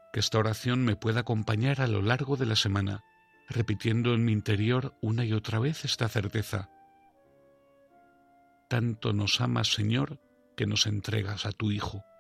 que esta oración me pueda acompañar a lo largo de la semana, repitiendo en mi interior una y otra vez esta certeza. Tanto nos amas, Señor, que nos entregas a tu Hijo.